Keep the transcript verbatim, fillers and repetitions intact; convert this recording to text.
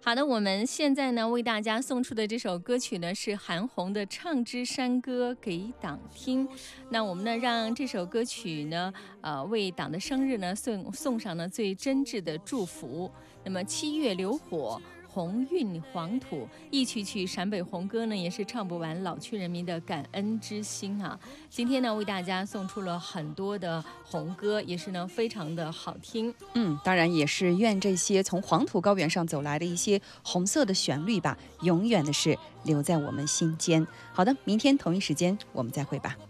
好的，我们现在呢为大家送出的这首歌曲呢是韩红的《唱支山歌给党听》。那我们呢让这首歌曲呢，呃，为党的生日呢送送上呢最真挚的祝福。那么七月流火，鸿运黄土，一曲曲陕北红歌呢，也是唱不完老区人民的感恩之心啊。今天呢，为大家送出了很多的红歌，也是呢非常的好听。 嗯，当然也是愿这些从黄土高原上走来的一些红色的旋律吧，永远的是留在我们心间。好的，明天同一时间我们再会吧。